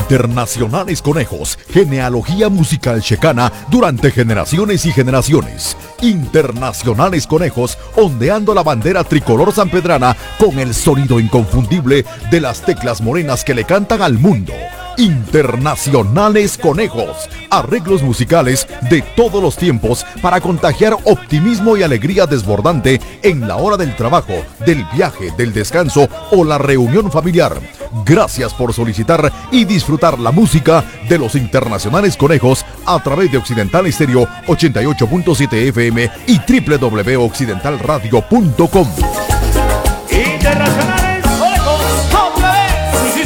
Internacionales Conejos, genealogía musical checana durante generaciones y generaciones. Internacionales Conejos, ondeando la bandera tricolor sanpedrana con el sonido inconfundible de las teclas morenas que le cantan al mundo. Internacionales Conejos, arreglos musicales de todos los tiempos para contagiar optimismo y alegría desbordante en la hora del trabajo, del viaje, del descanso o la reunión familiar. Gracias por solicitar y disfrutar la música de los Internacionales Conejos a través de Occidental Estéreo 88.7 FM y www.occidentalradio.com. Internacionales Conejos, otra vez. Sí.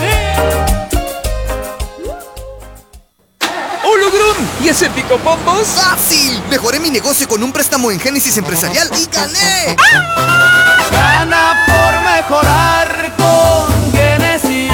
¡Hola, Grum! ¿Y ese pico bombos? ¡Fácil! Mejoré mi negocio con un préstamo en Génesis Empresarial y gané. Gana por mejorar con Génesis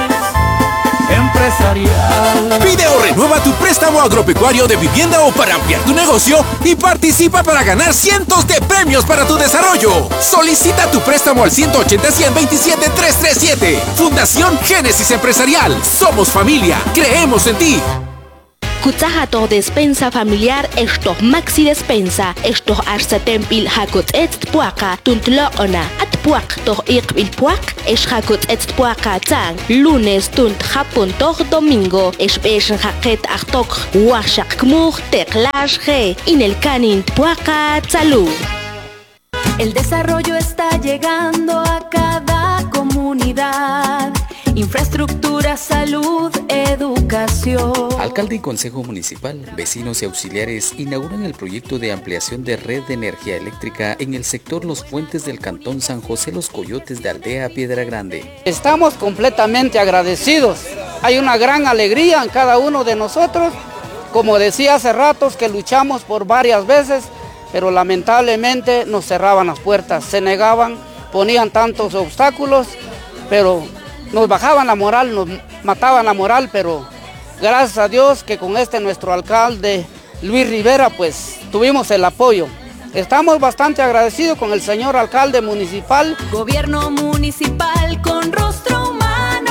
Empresarial. Pide o renueva tu préstamo agropecuario de vivienda o para ampliar tu negocio y participa para ganar cientos de premios para tu desarrollo. Solicita tu préstamo al 180-127-337. Fundación Génesis Empresarial. Somos familia. Creemos en ti. Kutsahato despensa familiar esto maxi despensa esto arsetempil hakut puaka tuntloona atpuak to ikbil puak es hakut puaka tang lunes tunt hapun to domingo es beshen haket achtok washak kmur teklash ge in el canin puaka tsalú. El desarrollo está llegando a cada comunidad. Infraestructura, salud, educación. Alcalde y Consejo Municipal, vecinos y auxiliares inauguran el proyecto de ampliación de red de energía eléctrica en el sector Los Fuentes del Cantón San José Los Coyotes de Aldea Piedra Grande. Estamos completamente agradecidos. Hay una gran alegría en cada uno de nosotros. Como decía hace ratos que luchamos por varias veces, pero lamentablemente nos cerraban las puertas, se negaban, ponían tantos obstáculos, pero nos bajaban la moral, nos mataban la moral, pero gracias a Dios que con nuestro alcalde Luis Rivera pues tuvimos el apoyo. Estamos bastante agradecidos con el señor alcalde municipal. Gobierno municipal con rostro humano.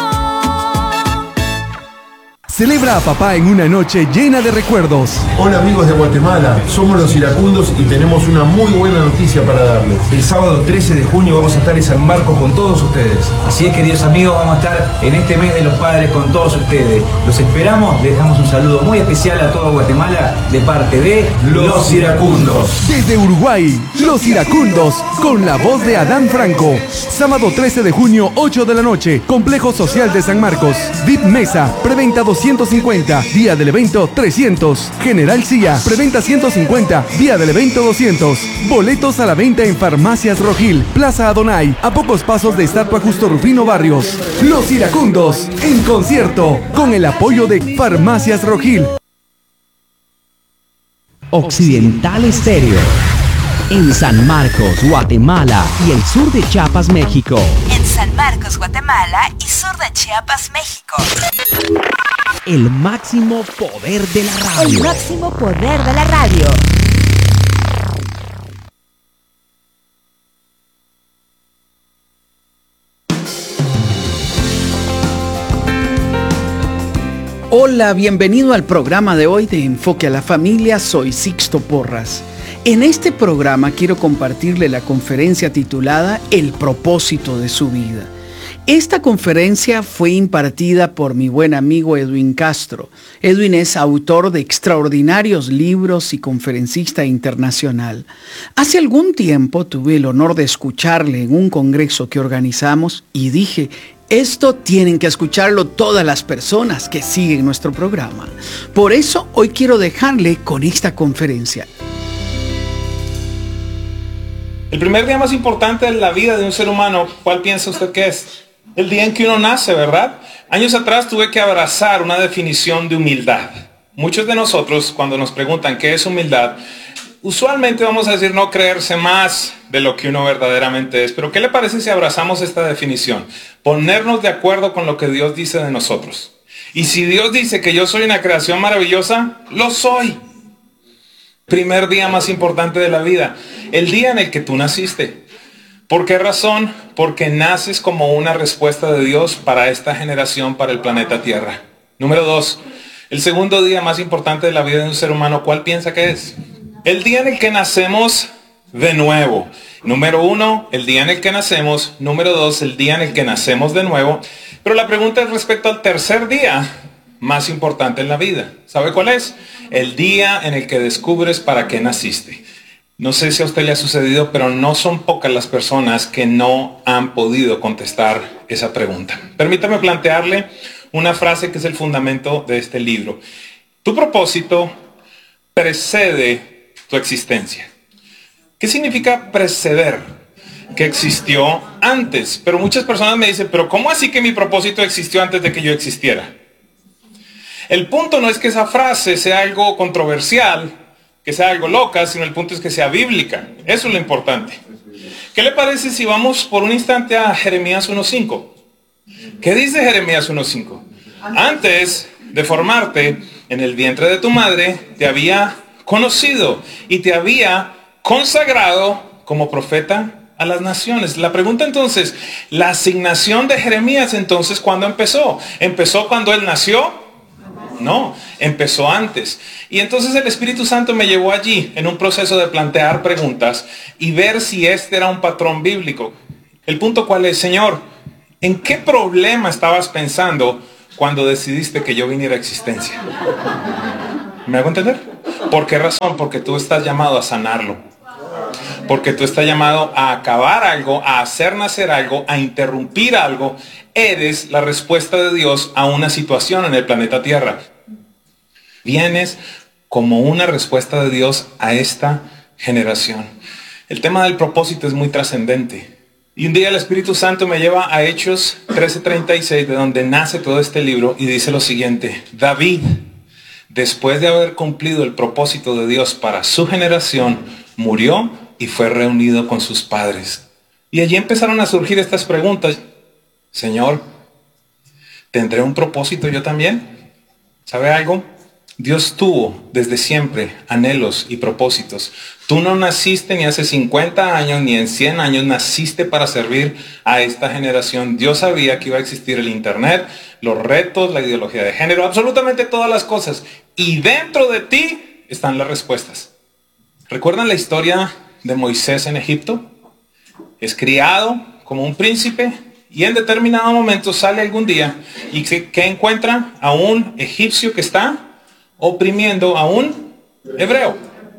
Celebra a papá en una noche llena de recuerdos. Hola amigos de Guatemala, somos los iracundos y tenemos una muy buena noticia para darles. El sábado 13 de junio vamos a estar en San Marcos con todos ustedes. Así es, queridos amigos, vamos a estar en este mes de los padres con todos ustedes. Los esperamos, les damos un saludo muy especial a todo Guatemala de parte de Los Iracundos. Desde Uruguay, Los Iracundos, con la voz de Adán Franco. Sábado 13 de junio, 8 de la noche, Complejo Social de San Marcos. VIP Mesa, preventa 250, día del evento 300. General Silla, preventa 150, día del evento 200. Boletos a la venta en Farmacias Rojil, Plaza Adonai, a pocos pasos de Estatua Justo Rufino Barrios. Los Iracundos, en concierto, con el apoyo de Farmacias Rojil. Occidental Estéreo. En San Marcos, Guatemala y el sur de Chiapas, México. En San Marcos, Guatemala y sur de Chiapas, México. El máximo poder de la radio. El máximo poder de la radio. Hola, bienvenido al programa de hoy de Enfoque a la Familia. Soy Sixto Porras. En este programa quiero compartirle la conferencia titulada El propósito de su vida. Esta conferencia fue impartida por mi buen amigo Edwin Castro. Edwin es autor de extraordinarios libros y conferencista internacional. Hace algún tiempo tuve el honor de escucharle en un congreso que organizamos y dije, esto tienen que escucharlo todas las personas que siguen nuestro programa. Por eso hoy quiero dejarle con esta conferencia. El primer día más importante de la vida de un ser humano, ¿cuál piensa usted que es? El día en que uno nace, ¿verdad? Años atrás tuve que abrazar una definición de humildad. Muchos de nosotros, cuando nos preguntan qué es humildad, usualmente vamos a decir no creerse más de lo que uno verdaderamente es. Pero ¿qué le parece si abrazamos esta definición? Ponernos de acuerdo con lo que Dios dice de nosotros. Y si Dios dice que yo soy una creación maravillosa, lo soy. Primer día más importante de la vida, el día en el que tú naciste. ¿Por qué razón? Porque naces como una respuesta de Dios para esta generación, para el planeta Tierra. Número 2, el segundo día más importante de la vida de un ser humano, ¿cuál piensa que es? El día en el que nacemos de nuevo. Número 1, el día en el que nacemos. Número 2, el día en el que nacemos de nuevo. Pero la pregunta es respecto al tercer día más importante en la vida. ¿Sabe cuál es? El día en el que descubres para qué naciste. No sé si a usted le ha sucedido, pero no son pocas las personas que no han podido contestar esa pregunta. Permítame plantearle una frase que es el fundamento de este libro. Tu propósito precede tu existencia. ¿Qué significa preceder? Que existió antes. Pero muchas personas me dicen, pero ¿cómo así que mi propósito existió antes de que yo existiera? El punto no es que esa frase sea algo controversial, que sea algo loca, sino el punto es que sea bíblica. Eso es lo importante. ¿Qué le parece si vamos por un instante a Jeremías 1:5? ¿Qué dice Jeremías 1:5? Antes de formarte en el vientre de tu madre, te había conocido y te había consagrado como profeta a las naciones. La pregunta entonces, la asignación de Jeremías entonces, ¿cuándo empezó? ¿Empezó cuando él nació? No, empezó antes. Y entonces el Espíritu Santo me llevó allí en un proceso de plantear preguntas y ver si este era un patrón bíblico. El punto cuál es, Señor, ¿en qué problema estabas pensando cuando decidiste que yo viniera a existencia? ¿Me hago entender? ¿Por qué razón? Porque tú estás llamado a sanarlo. Porque tú estás llamado a acabar algo, a hacer nacer algo, a interrumpir algo. Eres la respuesta de Dios a una situación en el planeta Tierra. Vienes como una respuesta de Dios a esta generación. El tema del propósito es muy trascendente. Y un día el Espíritu Santo me lleva a Hechos 13:36, de donde nace todo este libro, y dice lo siguiente: David, después de haber cumplido el propósito de Dios para su generación, murió y fue reunido con sus padres. Y allí empezaron a surgir estas preguntas. Señor, ¿tendré un propósito yo también? ¿Sabe algo? Dios tuvo desde siempre anhelos y propósitos. Tú no naciste ni hace 50 años ni en 100 años, naciste para servir a esta generación. Dios sabía que iba a existir el internet, los retos, la ideología de género, absolutamente todas las cosas. Y dentro de ti están las respuestas. ¿Recuerdan la historia de Moisés en Egipto? Es criado como un príncipe y en determinado momento sale algún día y ¿qué encuentra? A un egipcio que está oprimiendo a un hebreo.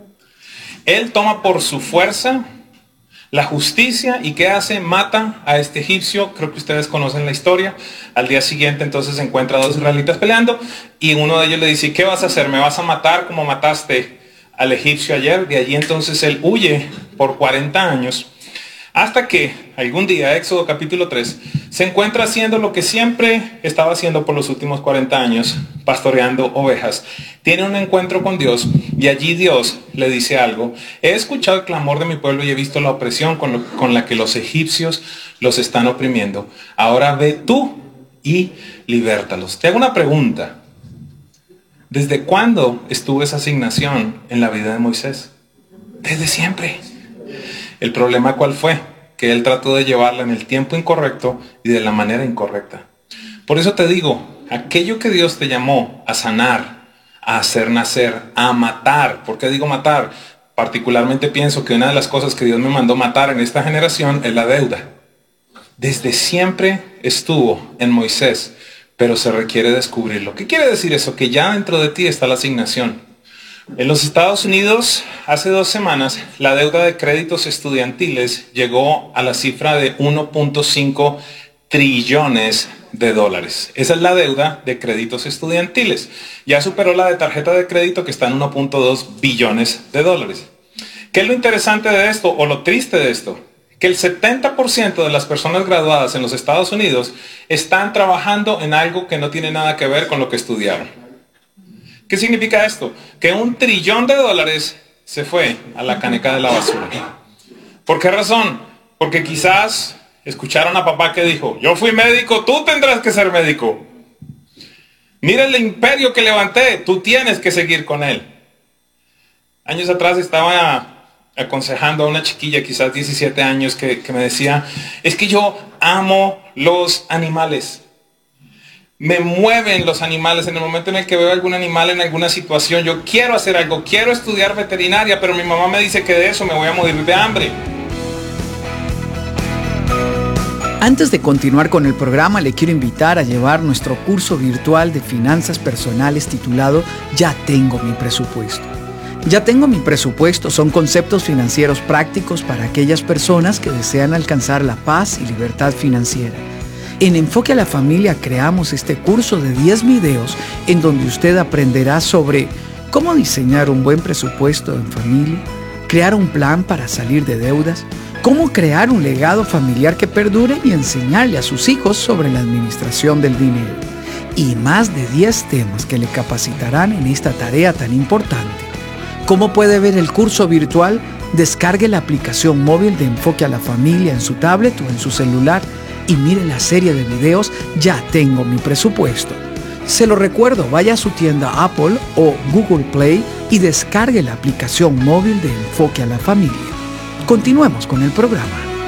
Él toma por su fuerza la justicia y ¿qué hace? Mata a este egipcio. Creo que ustedes conocen la historia. Al día siguiente entonces encuentra a dos israelitas peleando y uno de ellos le dice: ¿qué vas a hacer? ¿Me vas a matar como mataste al egipcio ayer? De allí entonces él huye por 40 años hasta que algún día, Éxodo capítulo 3, se encuentra haciendo lo que siempre estaba haciendo por los últimos 40 años, pastoreando ovejas. Tiene un encuentro con Dios y allí Dios le dice algo: he escuchado el clamor de mi pueblo y he visto la opresión con la que los egipcios los están oprimiendo. Ahora ve tú y libértalos. Te hago una pregunta. ¿Desde cuándo estuvo esa asignación en la vida de Moisés? Desde siempre. El problema ¿cuál fue? Que él trató de llevarla en el tiempo incorrecto y de la manera incorrecta. Por eso te digo, aquello que Dios te llamó a sanar, a hacer nacer, a matar. ¿Por qué digo matar? Particularmente pienso que una de las cosas que Dios me mandó matar en esta generación es la deuda. Desde siempre estuvo en Moisés, pero se requiere descubrirlo. ¿Qué quiere decir eso? Que ya dentro de ti está la asignación. En los Estados Unidos, hace 2 semanas, la deuda de créditos estudiantiles llegó a la cifra de 1.5 trillones de dólares. Esa es la deuda de créditos estudiantiles. Ya superó la de tarjeta de crédito, que está en 1.2 billones de dólares. ¿Qué es lo interesante de esto o lo triste de esto? Que el 70% de las personas graduadas en los Estados Unidos están trabajando en algo que no tiene nada que ver con lo que estudiaron. ¿Qué significa esto? Que 1 trillón de dólares se fue a la caneca de la basura. ¿Por qué razón? Porque quizás escucharon a papá que dijo: yo fui médico, tú tendrás que ser médico. Mira el imperio que levanté, tú tienes que seguir con él. Años atrás estaba aconsejando a una chiquilla, quizás 17 años, que me decía, es que yo amo los animales. Me mueven los animales. En el momento en el que veo algún animal en alguna situación, yo quiero hacer algo, quiero estudiar veterinaria, pero mi mamá me dice que de eso me voy a morir de hambre. Antes de continuar con el programa, le quiero invitar a llevar nuestro curso virtual de finanzas personales titulado Ya tengo mi presupuesto. Ya tengo mi presupuesto son conceptos financieros prácticos para aquellas personas que desean alcanzar la paz y libertad financiera. En Enfoque a la Familia creamos este curso de 10 videos en donde usted aprenderá sobre cómo diseñar un buen presupuesto en familia, crear un plan para salir de deudas, cómo crear un legado familiar que perdure y enseñarle a sus hijos sobre la administración del dinero. Y más de 10 temas que le capacitarán en esta tarea tan importante. ¿Cómo puede ver el curso virtual? Descargue la aplicación móvil de Enfoque a la Familia en su tablet o en su celular y mire la serie de videos Ya tengo mi presupuesto. Se lo recuerdo, vaya a su tienda Apple o Google Play y descargue la aplicación móvil de Enfoque a la Familia. Continuemos con el programa.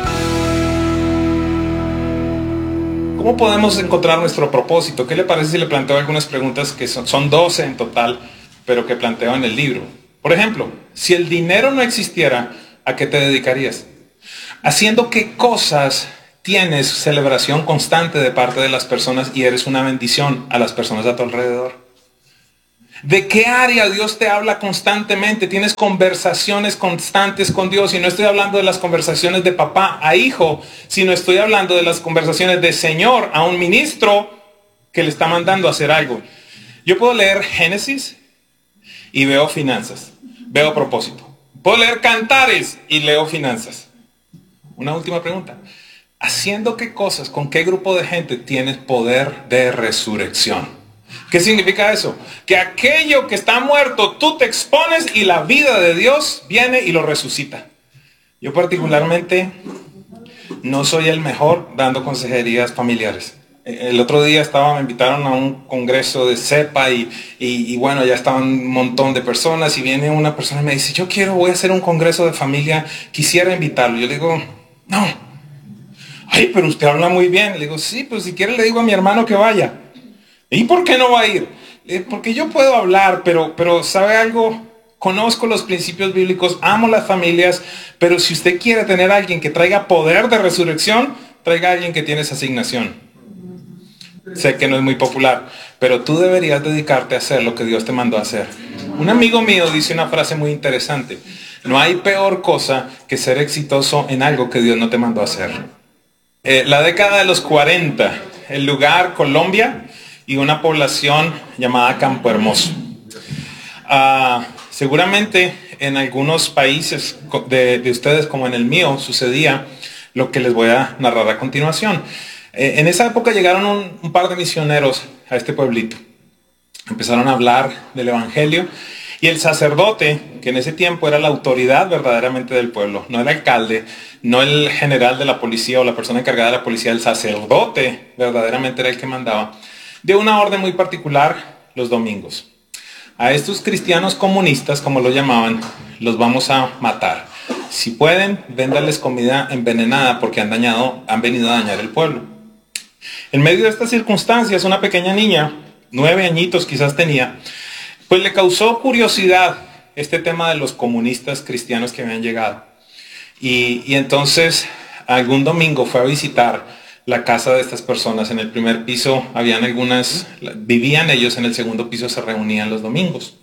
¿Cómo podemos encontrar nuestro propósito? ¿Qué le parece si le planteo algunas preguntas que son 12 en total, pero que planteo en el libro? Por ejemplo, si el dinero no existiera, ¿a qué te dedicarías? ¿Haciendo qué cosas tienes celebración constante de parte de las personas y eres una bendición a las personas a tu alrededor? ¿De qué área Dios te habla constantemente? ¿Tienes conversaciones constantes con Dios? Y no estoy hablando de las conversaciones de papá a hijo, sino estoy hablando de las conversaciones de Señor a un ministro que le está mandando a hacer algo. Yo puedo leer Génesis y veo finanzas, veo propósito. Puedo leer Cantares y leo finanzas. Una última pregunta. ¿Haciendo qué cosas, con qué grupo de gente tienes poder de resurrección? ¿Qué significa eso? Que aquello que está muerto tú te expones y la vida de Dios viene y lo resucita. Yo particularmente no soy el mejor dando consejerías familiares. El otro día me invitaron a un congreso de CEPA y bueno, ya estaban un montón de personas y viene una persona y me dice, voy a hacer un congreso de familia, quisiera invitarlo. Yo le digo, no. Ay, pero usted habla muy bien. Le digo, sí, pues si quiere le digo a mi hermano que vaya. ¿Y por qué no va a ir? Porque yo puedo hablar, pero ¿sabe algo? Conozco los principios bíblicos, amo las familias, pero si usted quiere tener a alguien que traiga poder de resurrección, traiga a alguien que tiene esa asignación. Sé que no es muy popular, pero tú deberías dedicarte a hacer lo que Dios te mandó a hacer. Un amigo mío dice una frase muy interesante. No hay peor cosa que ser exitoso en algo que Dios no te mandó a hacer. La década de los 40, el lugar Colombia y una población llamada Campo Hermoso. Seguramente en algunos países de ustedes, como en el mío, sucedía lo que les voy a narrar a continuación. En esa época llegaron un par de misioneros a este pueblito. Empezaron a hablar del evangelio y el sacerdote, que en ese tiempo era la autoridad verdaderamente del pueblo, no el alcalde, no el general de la policía o la persona encargada de la policía, el sacerdote verdaderamente era el que mandaba, de una orden muy particular los domingos. A estos cristianos comunistas, como lo llamaban, los vamos a matar. Si pueden, véndanles comida envenenada porque han venido a dañar el pueblo. En medio de estas circunstancias, una pequeña niña, 9 añitos quizás tenía, pues le causó curiosidad este tema de los comunistas cristianos que habían llegado. Y entonces, algún domingo fue a visitar la casa de estas personas. En el primer piso habían vivían ellos, en el segundo piso se reunían los domingos.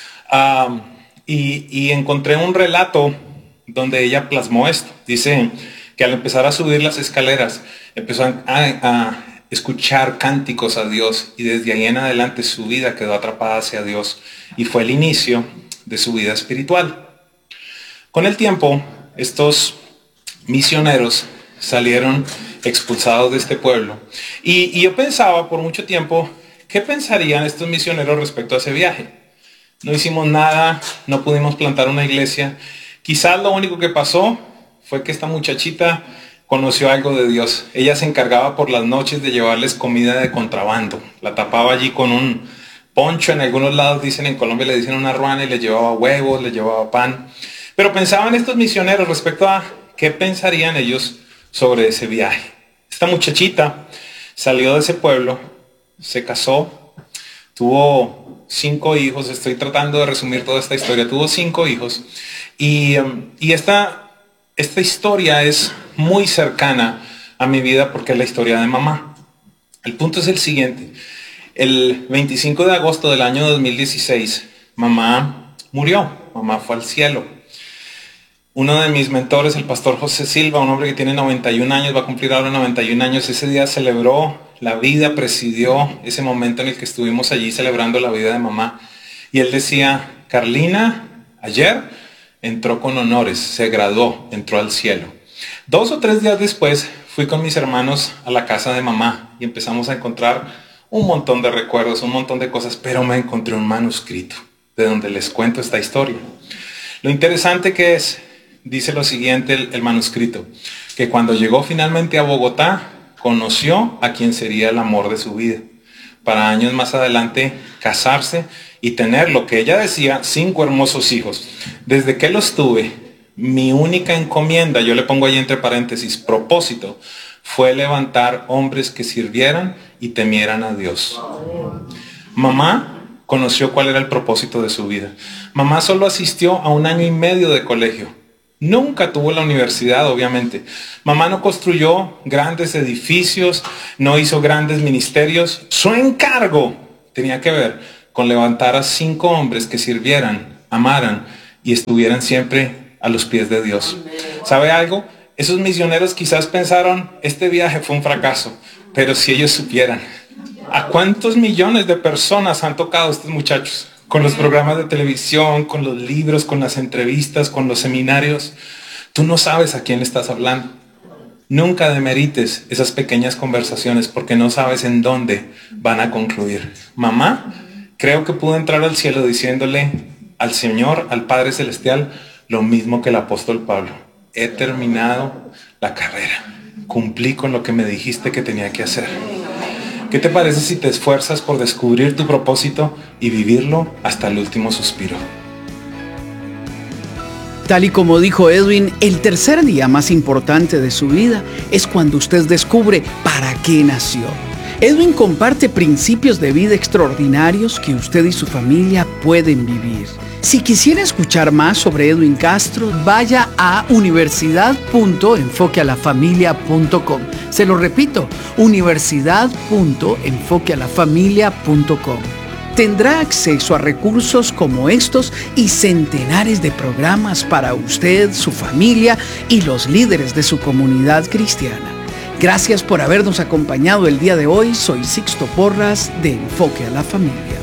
Y encontré un relato donde ella plasmó esto. Dice que al empezar a subir las escaleras, empezó a escuchar cánticos a Dios y desde ahí en adelante su vida quedó atrapada hacia Dios y fue el inicio de su vida espiritual. Con el tiempo, estos misioneros salieron expulsados de este pueblo y yo pensaba por mucho tiempo, ¿qué pensarían estos misioneros respecto a ese viaje? No hicimos nada, no pudimos plantar una iglesia. Quizás lo único que pasó fue que esta muchachita conoció algo de Dios. Ella se encargaba por las noches de llevarles comida de contrabando. La tapaba allí con un poncho. En algunos lados dicen, en Colombia le dicen una ruana, y le llevaba huevos, le llevaba pan. Pero pensaba en estos misioneros respecto a qué pensarían ellos sobre ese viaje. Esta muchachita salió de ese pueblo, se casó, tuvo 5 hijos, estoy tratando de resumir toda esta historia, tuvo 5 hijos, y esta historia es muy cercana a mi vida porque es la historia de mamá. El punto es el siguiente: el 25 de agosto del año 2016, mamá murió, mamá fue al cielo. Uno de mis mentores, el pastor José Silva, un hombre que tiene 91 años, va a cumplir ahora 91 años, ese día celebró la vida, presidió ese momento en el que estuvimos allí celebrando la vida de mamá. Y él decía: Carlina, ayer entró con honores, se graduó, entró al cielo. 2 o 3 días después fui con mis hermanos a la casa de mamá y empezamos a encontrar un montón de recuerdos, un montón de cosas, pero me encontré un manuscrito de donde les cuento esta historia. Lo interesante que es, dice lo siguiente el manuscrito, que cuando llegó finalmente a Bogotá, conoció a quien sería el amor de su vida, para años más adelante casarse y tener, lo que ella decía, 5 hermosos hijos. Desde que los tuve, mi única encomienda, yo le pongo ahí entre paréntesis, propósito, fue levantar hombres que sirvieran y temieran a Dios. Mamá conoció cuál era el propósito de su vida. Mamá solo asistió a 1 año y medio de colegio. Nunca tuvo la universidad, obviamente. Mamá no construyó grandes edificios, no hizo grandes ministerios. Su encargo tenía que ver con levantar a 5 hombres que sirvieran, amaran y estuvieran siempre a los pies de Dios. ¿Sabe algo? Esos misioneros quizás pensaron, este viaje fue un fracaso, pero si ellos supieran a cuántos millones de personas han tocado estos muchachos, con los programas de televisión, con los libros, con las entrevistas, con los seminarios. Tú no sabes a quién le estás hablando. Nunca demerites esas pequeñas conversaciones porque no sabes en dónde van a concluir. Mamá, creo que pudo entrar al cielo diciéndole al Señor, al Padre Celestial, lo mismo que el apóstol Pablo. He terminado la carrera. Cumplí con lo que me dijiste que tenía que hacer. ¿Qué te parece si te esfuerzas por descubrir tu propósito y vivirlo hasta el último suspiro? Tal y como dijo Edwin, el tercer día más importante de su vida es cuando usted descubre para qué nació. Edwin comparte principios de vida extraordinarios que usted y su familia pueden vivir. Si quisiera escuchar más sobre Edwin Castro, vaya a universidad.enfoquealafamilia.com. Se lo repito, universidad.enfoquealafamilia.com. Tendrá acceso a recursos como estos y centenares de programas para usted, su familia y los líderes de su comunidad cristiana. Gracias por habernos acompañado el día de hoy. Soy Sixto Porras de Enfoque a la Familia.